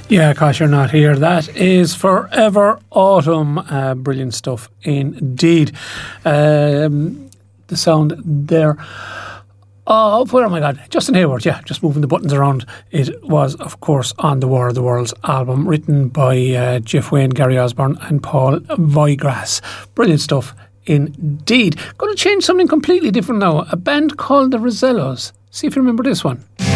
Yeah, cause you're not here. That is Forever Autumn. Brilliant stuff indeed. The sound there of, oh my God, Justin Hayward, yeah, just moving the buttons around. It was, of course, on the War of the Worlds album, written by Jeff Wayne, Gary Osborne and Paul Voigras. Brilliant stuff indeed. Going to change something completely different now. A band called the Rosellos. See if you remember this one.